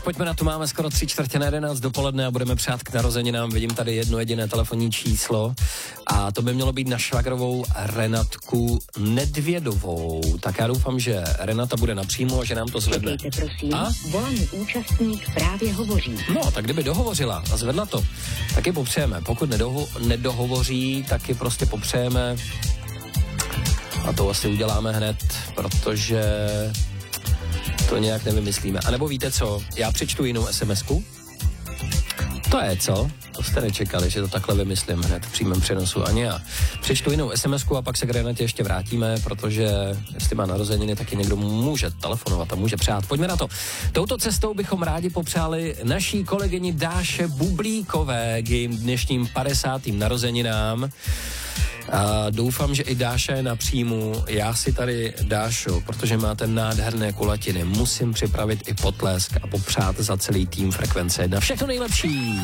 Tak pojďme na to, máme skoro 11:45 dopoledne a budeme přát k narozeninám. Vidím tady jedno jediné telefonní číslo a to by mělo být na švagrovou Renatku Nedvědovou. Tak já doufám, že Renata bude napřímo a že nám to zvedne. Čekejte, prosím, volaný účastník právě hovoří. No, tak kdyby dohovořila a zvedla to, tak ji popřejeme. Pokud nedohovoří, tak ji prostě popřejeme a to asi uděláme hned, protože to nějak nevymyslíme. A nebo víte co, já přečtu jinou SMS-ku. To je co? To jste nečekali, že to takhle vymyslím hned v přímém přenosu. Ani já. Přečtu jinou SMS-ku a pak se k Renatě ještě vrátíme, protože jestli má narozeniny, taky někdo může telefonovat a může přát. Pojďme na to. Touto cestou bychom rádi popřáli naší kolegyni Dáše Bublíkové k jejím dnešním 50. narozeninám. A doufám, že i Dáša je na příjmu. Já si tady, Dášo, protože máte nádherné kulatiny, musím připravit i potlesk a popřát za celý tým Frekvence 1. Všechno nejlepší!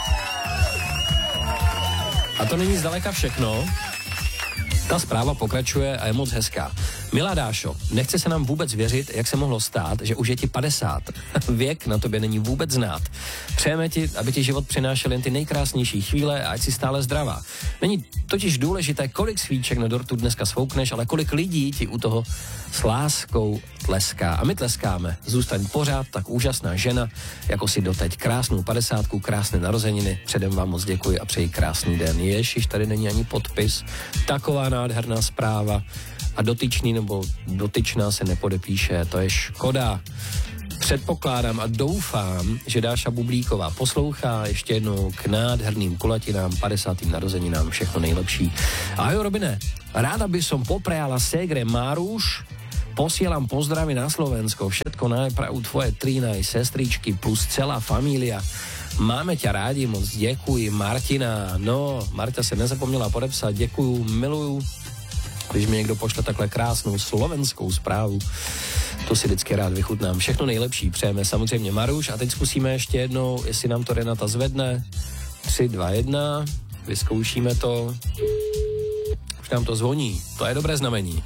A to není zdaleka všechno. Ta zpráva pokračuje a je moc hezká. Milá Dášo, nechce se nám vůbec věřit, jak se mohlo stát, že už je ti 50. Věk na tobě není vůbec znát. Přejeme ti, aby ti život přinášel jen ty nejkrásnější chvíle a ať si stále zdravá. Není totiž důležité, kolik svíček na dortu dneska svoukneš, ale kolik lidí ti u toho s láskou tleská. A my tleskáme. Zůstaň pořád tak úžasná žena, jako si doteď. Krásnou 50, krásné narozeniny. Předem vám moc děkuji a přeji krásný den. Ježiš, tady není ani podpis. Taková nádherná zpráva. A dotyčný nebo dotyčná se nepodepíše. To je škoda. Předpokládám a doufám, že Dáša Bublíková poslouchá ještě jednou k nádherným kulatinám, 50. narozeninám, všechno nejlepší. Ahoj Robine, ráda by som poprajala ségre Máruš, posielam pozdravy na Slovensko, všetko najprajú tvoje tri sestričky plus celá família. Máme ťa rádi, moc děkuji, Martina. No, Marta se nezapomněla podepsat, děkuju, miluju. Když mi někdo pošle takhle krásnou slovenskou zprávu, to si vždycky rád vychutnám. Všechno nejlepší přejeme samozřejmě Maruš a teď zkusíme ještě jednou, jestli nám to Renata zvedne. 3, 2, 1, vyzkoušíme to. Už nám to zvoní, to je dobré znamení.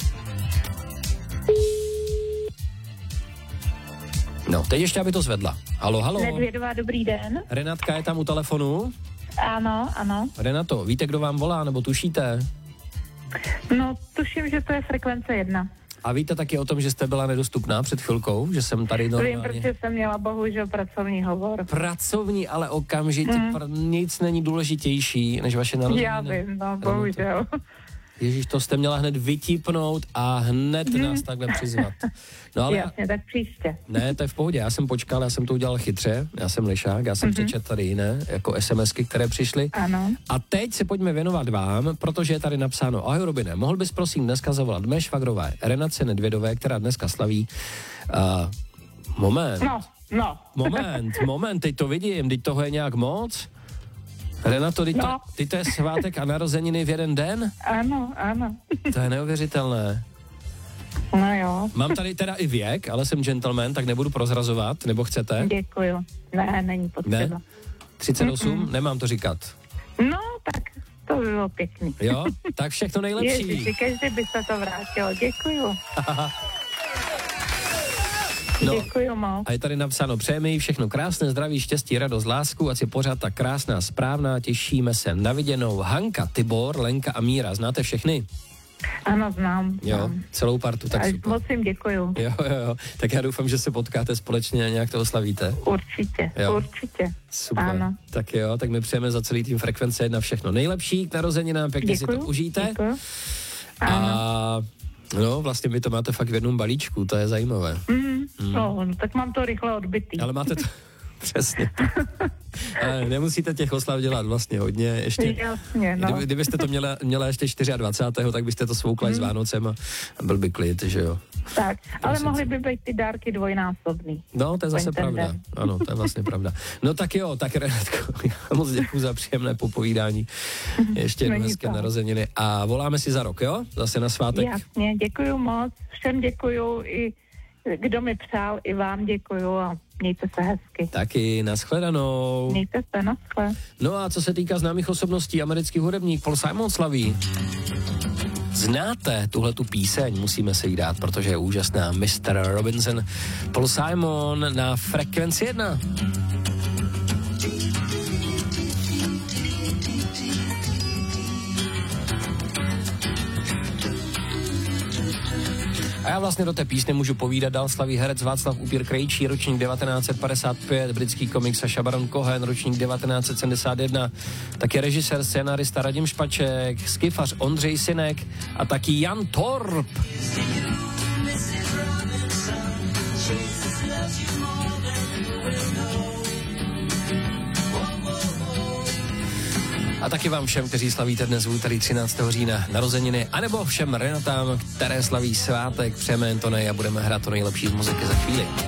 No, teď ještě, aby to zvedla. Halo, halo. Nedvědová, dobrý den. Renatka je tam u telefonu? Ano, ano. Renato, víte, kdo vám volá, nebo tušíte? No, tuším, že to je Frekvence 1. A víte taky o tom, že jste byla nedostupná před chvilkou, že jsem tady normálně... Vím, protože jsem měla bohužel pracovní hovor. Pracovní, ale okamžitě nic není důležitější, než vaše narozeniny. Já vím, no, bohužel. Ježíš, to jste měla hned vytipnout a hned nás takhle přizvat. No ale jasně, tak příště. Ne, to je v pohodě, já jsem počkal, já jsem to udělal chytře, já jsem lišák, já jsem přečet tady jiné, jako SMSky, které přišly. Ano. A teď se pojďme věnovat vám, protože je tady napsáno: ahoj Robine, mohl bys prosím dneska zavolat mé švagrové Renatce Nedvědové, která dneska slaví... Moment. Moment, teď to vidím, teď toho je nějak moc. Renato, teď to je svátek a narozeniny v jeden den? Ano, ano. To je neuvěřitelné. No jo. Mám tady teda i věk, ale jsem gentleman, tak nebudu prozrazovat, nebo chcete? Děkuju. Ne, není potřeba. Ne? 38? Nemám to říkat. No, tak to by bylo pěkný. Jo? Tak všechno nejlepší. Ježiši, každý by se to vrátilo. Děkuju. No, děkuju moc. A je tady napsáno: přejeme jí všechno krásné, zdraví, štěstí, radost, lásku, ať si pořád tak krásná, správná, těšíme se na viděnou. Hanka, Tibor, Lenka a Míra, znáte všechny? Ano, znám. Jo, celou partu, tak super. Moc jim děkuju. Jo, tak já doufám, že se potkáte společně a nějak to oslavíte. Určitě. Super. Ano. Tak jo, tak my přejeme za celý tým Frekvence 1 všechno nejlepší k narozeninám, pěkně si to užijte. Děkuju. A no, vlastně vy to máte fakt v jednom balíčku, to je zajímavé. No, tak mám to rychle odbytý. Ale máte to... Přesně. Ale nemusíte těch oslav dělat vlastně hodně. Ještě, jasně, no. Kdybyste to měla ještě 24., tak byste to svoukla s Vánocem a byl by klid, že jo. Tak, ale mohly by být ty dárky dvojnásobný. No, to je zase pravda. Ano, to je vlastně pravda. No tak jo, tak Renatko, já moc děkuju za příjemné popovídání. Ještě jednou hezké narozeniny a voláme si za rok, jo? Zase na svátek. Jasně, děkuju moc. Všem děkuju, i kdo mi přál, i vám děkuju a mějte se hezky. Taky, nashledanou. Mějte se, naschle. No a co se týká známých osobností, americký hudebník Paul Simon slaví. znáte tuhletu píseň, musíme se jí dát, protože je úžasná. Mr. Robinson, Paul Simon na Frekvenci 1. A já vlastně do té písně můžu povídat, dál slaví herec Václav Upír Krejčí, ročník 1955, britský komik Sacha Baron Cohen, ročník 1971, taky režisér, scénarista Radim Špaček, skifař Ondřej Synek a taky Jan Torp. A taky vám všem, kteří slavíte dnes v úterý 13. října narozeniny, anebo všem Renatám, které slaví svátek, přejeme jen to nej a budeme hrát to nejlepší z muziky za chvíli.